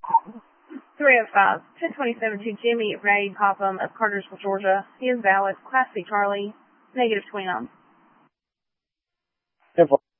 305, 1027 to Jimmy Ray Popham of Cartersville, Georgia. He is valid. Class C Charlie, negative 29.